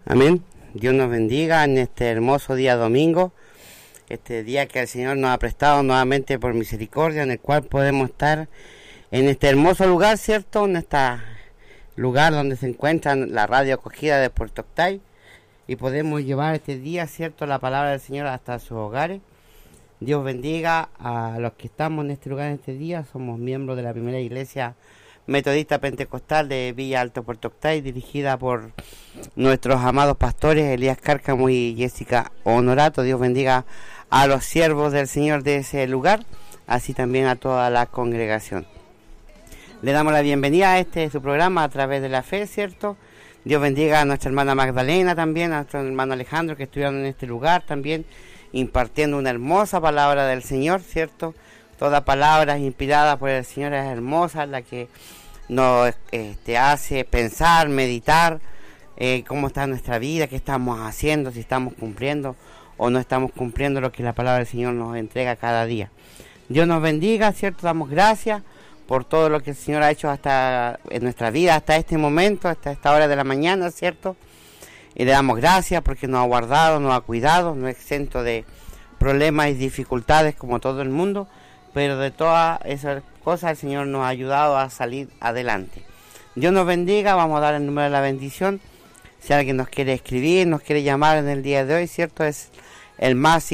Amén. Dios nos bendiga en este hermoso día domingo, este día que el Señor nos ha prestado nuevamente por misericordia, en el cual podemos estar en este hermoso lugar, ¿cierto? En este lugar donde se encuentra la radio acogida de Puerto Octay, y podemos llevar este día, ¿cierto?, la palabra del Señor hasta sus hogares. Dios bendiga a los que estamos en este lugar en este día. Somos miembros de la primera iglesia metodista pentecostal de Villa Alto, Puerto Octay, dirigida por nuestros amados pastores Elías Cárcamo y Jessica Honorato. Dios bendiga a los siervos del Señor de ese lugar, así también a toda la congregación. Le damos la bienvenida a su programa a través de la fe, ¿cierto? Dios bendiga a nuestra hermana Magdalena también, a nuestro hermano Alejandro, que estuvieron en este lugar también impartiendo una hermosa palabra del Señor, ¿cierto? Toda palabra inspirada por el Señor es hermosa, la que nos hace pensar, meditar cómo está nuestra vida, qué estamos haciendo, si estamos cumpliendo o no estamos cumpliendo lo que la palabra del Señor nos entrega cada día. Dios nos bendiga, ¿cierto? Damos gracias por todo lo que el Señor ha hecho hasta en nuestra vida, hasta este momento, hasta esta hora de la mañana, ¿cierto? Y le damos gracias porque nos ha guardado, nos ha cuidado, no es exento de problemas y dificultades como todo el mundo, pero de todas esas cosas el Señor nos ha ayudado a salir adelante. Dios nos bendiga. Vamos a dar el número de la bendición. Si alguien nos quiere escribir, nos quiere llamar en el día de hoy, ¿cierto? Es el más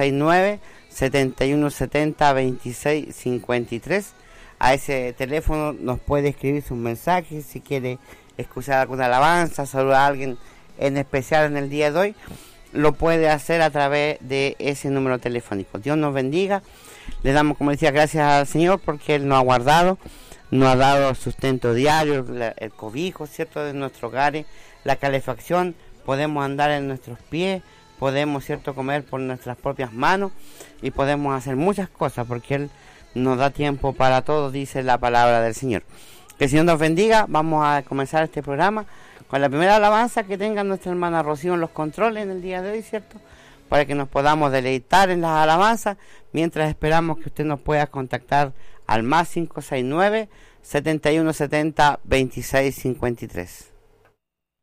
569-7170-2653. A ese teléfono nos puede escribir sus mensajes. Si quiere escuchar alguna alabanza, saludar a alguien en especial en el día de hoy, lo puede hacer a través de ese número telefónico. Dios nos bendiga. Le damos, como decía, gracias al Señor porque Él nos ha guardado, nos ha dado sustento diario, el cobijo, ¿cierto?, de nuestros hogares, la calefacción, podemos andar en nuestros pies, podemos, ¿cierto?, comer por nuestras propias manos y podemos hacer muchas cosas porque Él nos da tiempo para todo, dice la palabra del Señor. Que el Señor nos bendiga. Vamos a comenzar este programa con la primera alabanza que tenga nuestra hermana Rocío en los controles en el día de hoy, ¿cierto?, para que nos podamos deleitar en las alabanzas, mientras esperamos que usted nos pueda contactar al más 569-7170-2653.